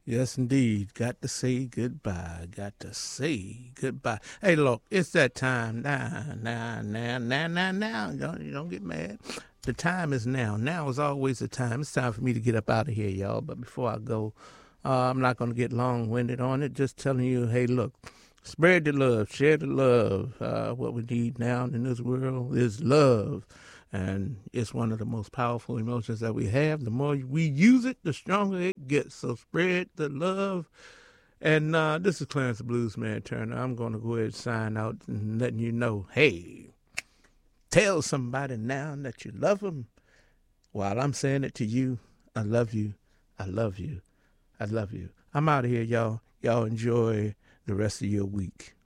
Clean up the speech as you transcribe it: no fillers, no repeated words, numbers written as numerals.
Yes, indeed. Got to say goodbye. Got to say goodbye. Hey, look, it's that time now. You don't get mad. The time is now. Now is always the time. It's time for me to get up out of here, y'all. But before I go, I'm not going to get long-winded on it. Just telling you, hey, look, spread the love, share the love. What we need now in this world is love. And it's one of the most powerful emotions that we have. The more we use it, the stronger it gets. So spread the love. And this is Clarence the Blues Man Turner. I'm going to go ahead and sign out and letting you know, hey, tell somebody now that you love them while I'm saying it to you. I love you. I love you. I love you. I'm out of here, y'all. Y'all enjoy the rest of your week.